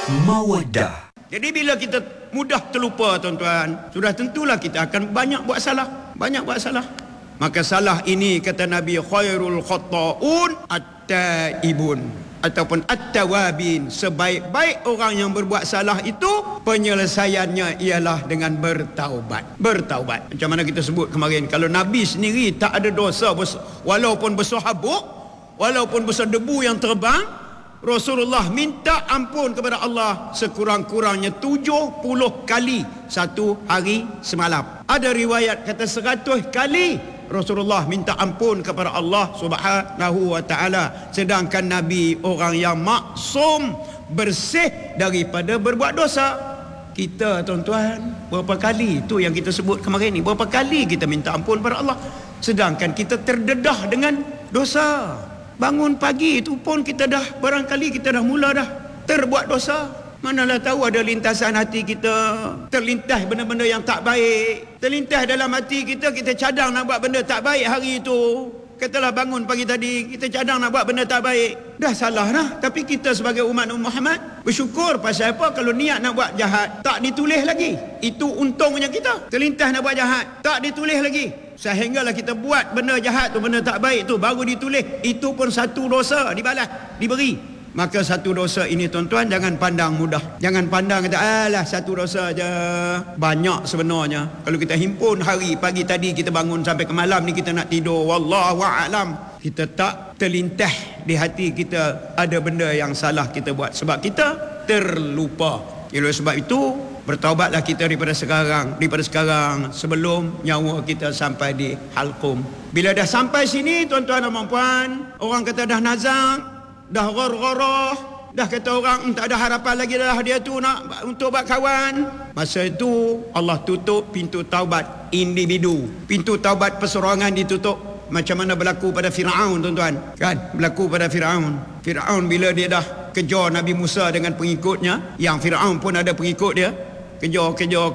Mawaddah. Jadi bila kita mudah terlupa tuan-tuan, sudah tentulah kita akan banyak buat salah. Maka salah ini kata Nabi, khairul khata'un at-taibun ataupun at-tawabin. Sebaik-baik orang yang berbuat salah itu penyelesaiannya ialah dengan bertaubat. Macam mana kita sebut kemarin, kalau Nabi sendiri tak ada dosa, walaupun besar habuk, walaupun besar debu yang terbang, Rasulullah minta ampun kepada Allah sekurang-kurangnya 70 kali satu hari semalam. Ada riwayat kata 100 kali Rasulullah minta ampun kepada Allah Subhanahu wa ta'ala. Sedangkan Nabi orang yang maksum, bersih daripada berbuat dosa. Kita tuan-tuan, berapa kali tu yang kita sebut kemarin ni, berapa kali kita minta ampun kepada Allah, sedangkan kita terdedah dengan dosa. Bangun pagi itu pun kita dah, barangkali kita dah mula dah terbuat dosa. Manalah tahu ada lintasan hati kita, terlintas benda-benda yang tak baik. Terlintas dalam hati kita, kita cadang nak buat benda tak baik hari itu. Katalah bangun pagi tadi, kita cadang nak buat benda tak baik. Dah salah dah. Tapi kita sebagai umat Muhammad bersyukur. Pasal apa? Kalau niat nak buat jahat, tak ditulis lagi. Itu untungnya kita. Terlintas nak buat jahat, tak ditulis lagi. Sehinggalah kita buat benda jahat tu, benda tak baik tu, baru ditulis. Itu pun satu dosa, dibalas, diberi. Maka satu dosa ini tuan-tuan, jangan pandang mudah. Jangan pandang kata, alah satu dosa je. Banyak sebenarnya. Kalau kita himpun hari, pagi tadi kita bangun sampai ke malam ni kita nak tidur, wallahu a'lam, kita tak terlintas di hati kita ada benda yang salah kita buat. Sebab kita terlupa. Oleh sebab itu, bertaubatlah kita daripada sekarang sebelum nyawa kita sampai di halqum. Bila dah sampai sini tuan-tuan dan puan, orang kata dah nazak, dah ghargharah, dah kata orang tak ada harapan lagi dah dia tu nak untuk buat kawan. Masa itu Allah tutup pintu taubat individu. Pintu taubat perseorangan ditutup. Macam mana berlaku pada Firaun tuan-tuan, kan? Berlaku pada Firaun bila dia dah kejar Nabi Musa dengan pengikutnya, yang Firaun pun ada pengikut dia. Kejar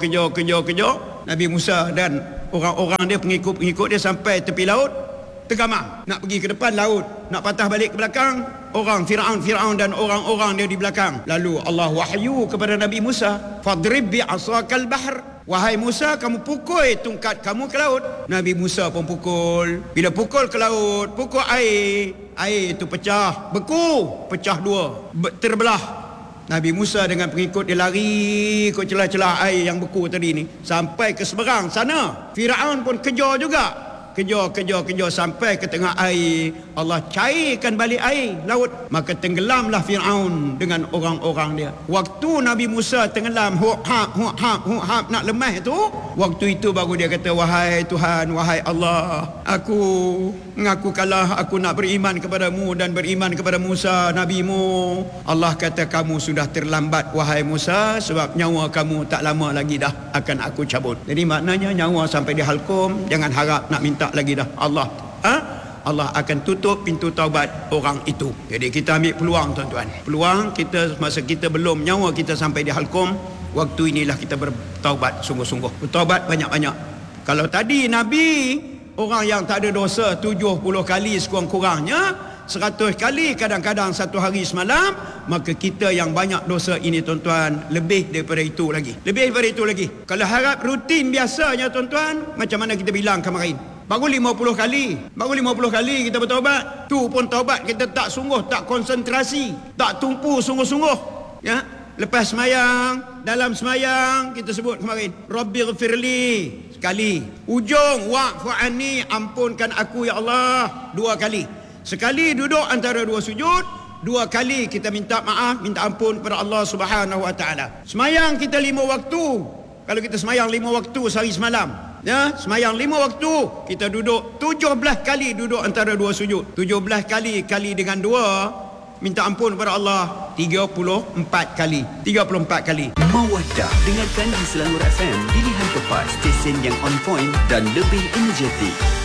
Nabi Musa dan orang-orang dia, pengikut dia sampai tepi laut, tergamam nak pergi ke depan laut, nak patah balik ke belakang. Orang Firaun dan orang-orang dia di belakang. Lalu Allah wahyu kepada Nabi Musa, fadrib bi asakal bahr, wahai Musa, kamu pukul tongkat kamu ke laut. Nabi Musa pun pukul. Bila pukul ke laut, pukul air itu pecah, beku, pecah dua, terbelah. Nabi Musa dengan pengikut dia lari ke celah-celah air yang beku tadi ni, sampai ke seberang sana. Firaun pun kejar juga, kejar sampai ke tengah air. Allah cairkan balik air laut, maka tenggelamlah Firaun dengan orang-orang dia. Waktu Nabi Musa tenggelam, huk-hap nak lemah tu, waktu itu baru dia kata, wahai Tuhan, wahai Allah, aku mengaku kalah, aku nak beriman kepadamu dan beriman kepada Musa nabimu. Allah kata, kamu sudah terlambat wahai Musa, sebab nyawa kamu tak lama lagi dah akan aku cabut. Jadi maknanya nyawa sampai di halqum, jangan harap nak minta lagi dah. Allah akan tutup pintu taubat orang itu. Jadi kita ambil peluang tuan-tuan. Peluang kita masa kita belum, nyawa kita sampai di halqum, waktu inilah kita bertaubat sungguh-sungguh. Bertaubat banyak-banyak. Kalau tadi Nabi, orang yang tak ada dosa 70 kali sekurang-kurangnya, 100 kali kadang-kadang satu hari semalam, maka kita yang banyak dosa ini tuan-tuan, lebih daripada itu lagi. Kalau harap rutin biasanya tuan-tuan, macam mana kita bilang kemarin, baru 50 kali kita bertaubat. Tu pun taubat kita tak sungguh, tak konsentrasi, tak tumpu sungguh-sungguh, ya. Lepas semayang, dalam semayang kita sebut kemarin, Rabbighfirli sekali. Ujung, wa'fu anni, ampunkan aku ya Allah, 2 kali. Sekali duduk antara 2 sujud, 2 kali kita minta maaf, minta ampun kepada Allah Subhanahu wa ta'ala. Semayang kita 5 waktu. Kalau kita semayang 5 waktu sehari semalam, ya, semayang 5 waktu, kita duduk 17 kali duduk antara 2 sujud. 17 kali dengan 2, minta ampun kepada Allah 34 kali. Mawaddah, dengarkan di Selangor FM, pilihan tepat, stesen yang on point dan lebih energetik.